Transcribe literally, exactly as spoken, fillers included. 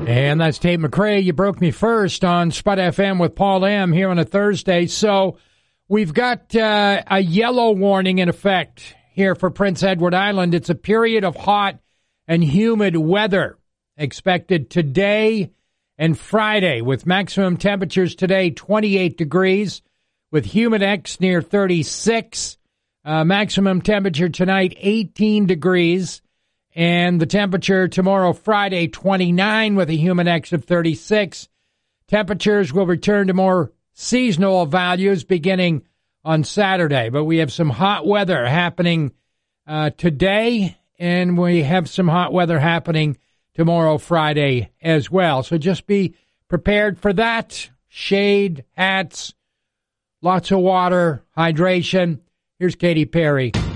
And that's Tate McRae. You broke me first on Spud F M with Paul M. here on a Thursday. So we've got uh, a yellow warning in effect here for Prince Edward Island. It's a period of hot and humid weather expected today and Friday, with maximum temperatures today twenty-eight degrees, with humid X near thirty-six. Uh, maximum temperature tonight eighteen degrees. And the temperature tomorrow, Friday, twenty-nine with a humid X of thirty-six. Temperatures will return to more seasonal values beginning on Saturday. But we have some hot weather happening uh, today, and we have some hot weather happening tomorrow, Friday, as well. So just be prepared for that. Shade, hats, lots of water, hydration. Here's Katy Perry.